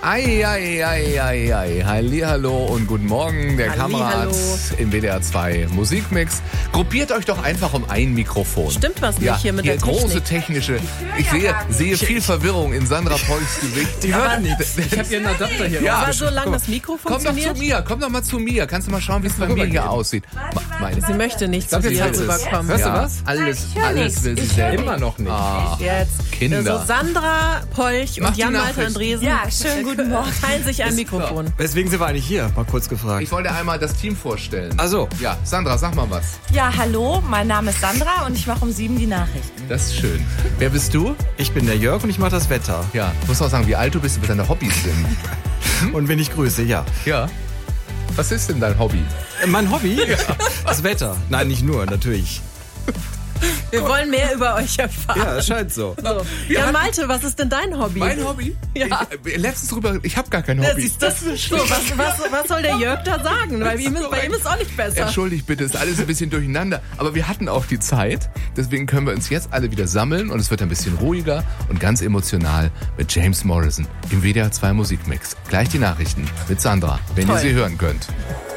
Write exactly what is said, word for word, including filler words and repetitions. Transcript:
Ei, ei, ei, ei, ei. Hallihallo und guten Morgen, der Kamerad im W D R zwei Musikmix. Gruppiert euch doch einfach um ein Mikrofon. Stimmt was nicht ja, hier mit hier der Technik. Große technische. Ich sehe, sehe viel Verwirrung in Sandra Polchs Gesicht. Die hört nichts. Ich habe hier einen Adapter hier. Ja, aber solange das Mikro komm funktioniert. doch zu mir, komm doch mal zu mir. Kannst du mal schauen, wie es bei mir hier aussieht? Meine. Sie möchte nicht zu dir rüberkommen. Hörst du Ja, was? alles, hör alles nichts. will sie Ich selber. Immer noch nicht. Ah, Jetzt. Kinder. Also Sandra Polch Mach und die Jan-Malte Nachricht. Andresen Ja, schönen guten Morgen. teilen sich ein Mikrofon. Weswegen sind wir eigentlich hier? Mal kurz gefragt. Ich wollte einmal das Team vorstellen. Ach so. Ja, Sandra, sag mal was. Ja, hallo, mein Name ist Sandra und ich mache um sieben die Nachrichten. Das ist schön. Wer bist du? Ich bin der Jörg und ich mache das Wetter. Ja, du musst auch sagen, wie alt du bist und was deine Hobbys sind. Und wenn ich grüße, ja. Ja. Was ist denn dein Hobby? Äh, Mein Hobby? Das Wetter. Nein, nicht nur, natürlich. Wir wollen mehr über euch erfahren. Ja, es scheint so. So. Ja, Malte, was ist denn dein Hobby? Mein Hobby? Ja. Ich, äh, letztens drüber, ich habe gar kein Ja, Hobby. siehst du, so, was, was, was soll der Jörg da sagen? Weil ihm ist, bei ihm ist auch nicht besser. Entschuldigt bitte, ist alles ein bisschen durcheinander. Aber wir hatten auch die Zeit. Deswegen können wir uns jetzt alle wieder sammeln und es wird ein bisschen ruhiger und ganz emotional mit James Morrison im W D R zwei Musikmix. Gleich die Nachrichten mit Sandra, wenn Toll. ihr sie hören könnt.